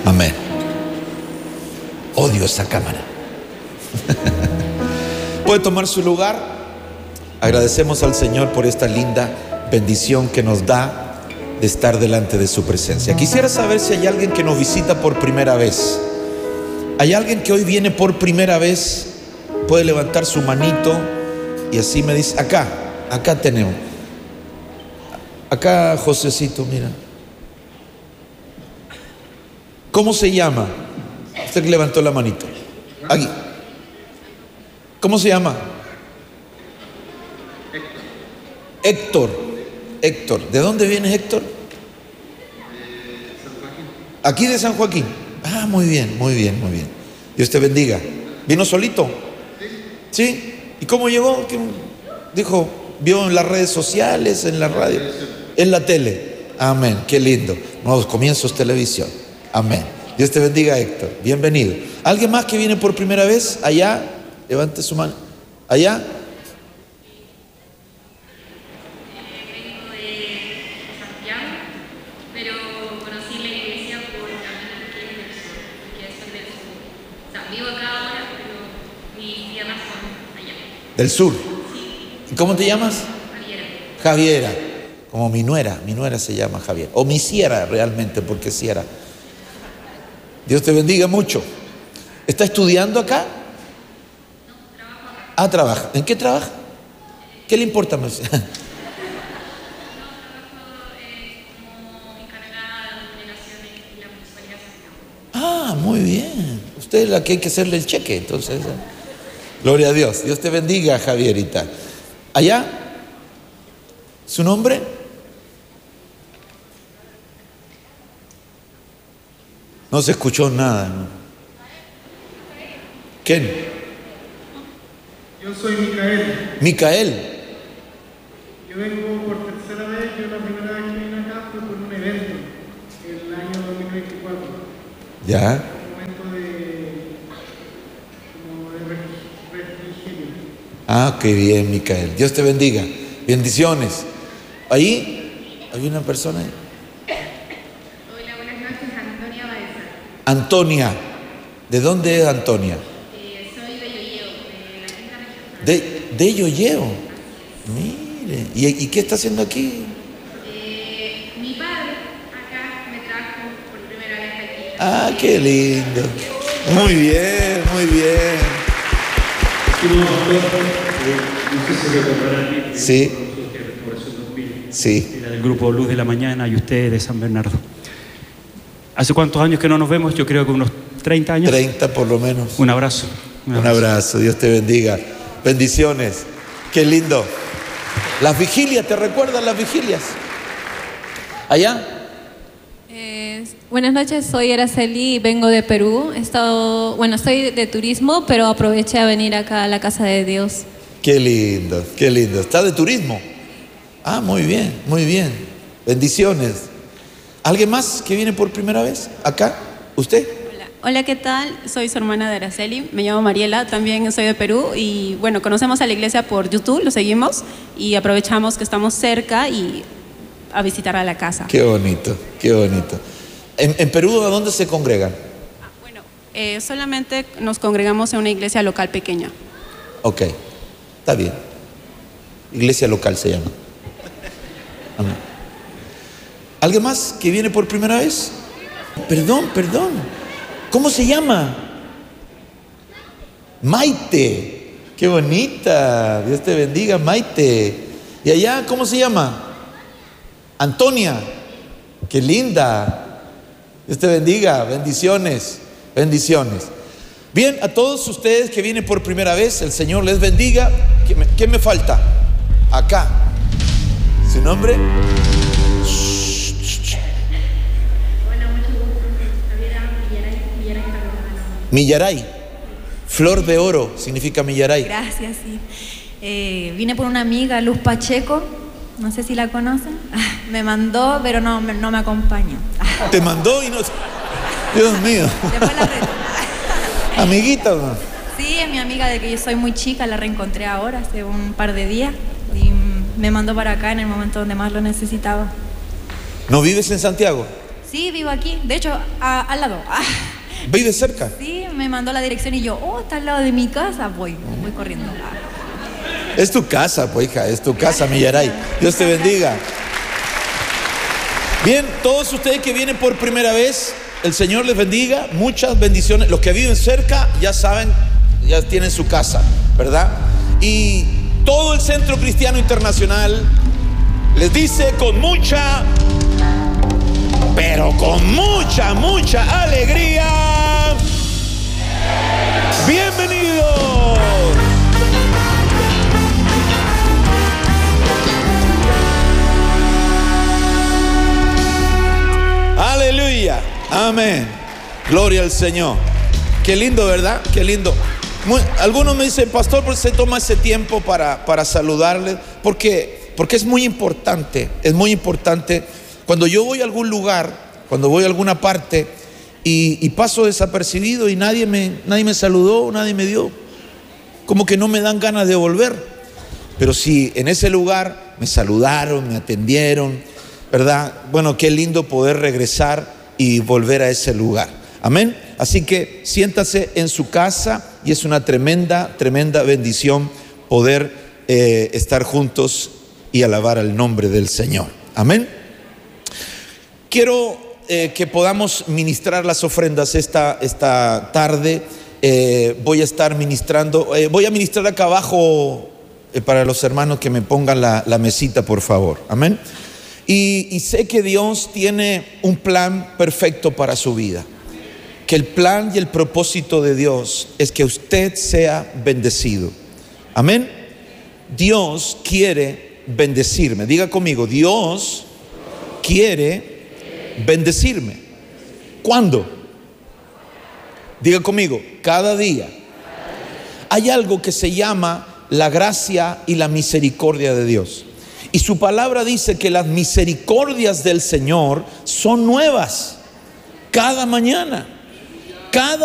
Amén. Odio esa cámara. Puede tomar su lugar. Agradecemos al Señor por esta linda bendición que nos da de estar delante de su presencia. Quisiera saber si hay alguien que nos visita por primera vez. ¿Hay alguien que hoy viene por primera vez? Puede levantar su manito y así me dice, acá tenemos. Acá, Josecito, mira. ¿Cómo se llama? Usted que levantó la manito. Aquí. ¿Cómo se llama? Héctor. ¿De dónde vienes, Héctor? Aquí de San Joaquín. Ah, muy bien. Dios te bendiga. ¿Vino solito? ¿Sí? ¿Y cómo llegó? Dijo, vio en las redes sociales, en la radio, en la tele. Amén, qué lindo. Nuevos comienzos, televisión. Amén. Dios te bendiga, Héctor. Bienvenido. ¿Alguien más que viene por primera vez? Allá, levante su mano. Allá. Vengo de Santiago, pero conocí la iglesia por caminos que es del sur, que es del sur. O sea, vivo acá ahora, pero mis tierras son allá. Del sur. Sí. ¿Y cómo te llamas? Javiera. Como mi nuera se llama Javier. O mi siera realmente, porque siera. Dios te bendiga mucho. ¿Está estudiando acá? No, trabajo acá. Trabaja. ¿En qué trabaja? ¿Qué le importa más? Trabajo como encargada de delegaciones en la Municipalidad de Santiago. Muy bien. Usted es la que hay que hacerle el cheque, entonces. Gloria a Dios. Dios te bendiga, Javierita. Allá, ¿su nombre? No se escuchó nada, ¿no? ¿Quién? Yo soy Micael. Micael. Yo vengo por tercera vez. Yo la primera vez que vine acá fue por un evento el año 2024. Ya. Un momento de refrigerio. Qué bien, Micael. Dios te bendiga. Bendiciones. Ahí hay una persona. Hola, buenas noches, Antonia Baeza. Antonia. ¿De dónde es Antonia? Soy de Yoyeo, de la quinta región. De Yoyeo. Mire. ¿Y qué está haciendo aquí? Mi padre acá me trajo por primera vez aquí. Qué lindo. Muy bien. No sé si recordarán Sí. por eso 2000. Sí. Era del grupo Luz de la Mañana y usted de San Bernardo. ¿Hace cuántos años que no nos vemos? Yo creo que unos 30 años. 30 por lo menos. Un abrazo. Un abrazo. Dios te bendiga. Bendiciones. Qué lindo. Las vigilias, ¿te recuerdan las vigilias? ¿Allá? Buenas noches, soy Araceli y vengo de Perú. Estoy de turismo, pero aproveché a venir acá a la Casa de Dios. Qué lindo. ¿Está de turismo? Muy bien. Bendiciones. ¿Alguien más que viene por primera vez? ¿Acá? ¿Usted? Hola, ¿qué tal? Soy su hermana de Araceli, me llamo Mariela, también soy de Perú y bueno, conocemos a la iglesia por YouTube, lo seguimos y aprovechamos que estamos cerca y a visitar a la casa. Qué bonito. ¿En Perú a dónde se congregan? Solamente nos congregamos en una iglesia local pequeña. Ok, está bien. Iglesia local se llama. Amén. ¿Alguien más que viene por primera vez? Perdón. ¿Cómo se llama? Maite. Qué bonita. Dios te bendiga, Maite. ¿Y allá cómo se llama? Antonia. Qué linda. Dios te bendiga. Bendiciones. Bien, a todos ustedes que vienen por primera vez, el Señor les bendiga. ¿Qué me falta? Acá. ¿Su nombre? Hola, mucho gusto. Javiera Millaray. Millaray. Flor de oro significa Millaray. Gracias, sí. Vine por una amiga, Luz Pacheco. No sé si la conocen. Me mandó, pero no me acompaña. Te mandó y no... Dios mío. Después la reto. Amiguita, ¿no? Sí, es mi amiga de que yo soy muy chica, la reencontré ahora, hace un par de días. Y me mandó para acá en el momento donde más lo necesitaba. ¿No vives en Santiago? Sí, vivo aquí. De hecho, al lado. ¿Vive cerca? Sí, me mandó la dirección y yo, está al lado de mi casa. Voy corriendo. Es tu casa, pues hija, es tu casa, Millaray. Dios te bendiga. Bien, todos ustedes que vienen por primera vez, el Señor les bendiga, muchas bendiciones. Los que viven cerca ya saben, ya tienen su casa, ¿verdad? Y todo el Centro Cristiano Internacional les dice con mucha, pero con mucha, mucha alegría, bienvenidos. Aleluya, amén, gloria al Señor. Qué lindo, ¿verdad? Qué lindo. Algunos me dicen, pastor, ¿por qué se toma ese tiempo para saludarles? Porque es muy importante, cuando yo voy a algún lugar, cuando voy a alguna parte y paso desapercibido y nadie me saludó, nadie me dio, como que no me dan ganas de volver. Pero si en ese lugar me saludaron, me atendieron, ¿verdad? Bueno, qué lindo poder regresar y volver a ese lugar. Amén. Así que siéntase en su casa y es una tremenda, tremenda bendición poder estar juntos y alabar al nombre del Señor. Amén. Quiero que podamos ministrar las ofrendas esta tarde. Voy a estar ministrando, voy a ministrar acá abajo para los hermanos que me pongan la mesita, por favor. Amén. Y sé que Dios tiene un plan perfecto para su vida. Que el plan y el propósito de Dios es que usted sea bendecido. Amén. Dios quiere bendecirme. Diga conmigo, Dios quiere bendecirme. ¿Cuándo? Diga conmigo, cada día. Hay algo que se llama la gracia y la misericordia de Dios. Y su palabra dice que las misericordias del Señor son nuevas cada mañana. Cada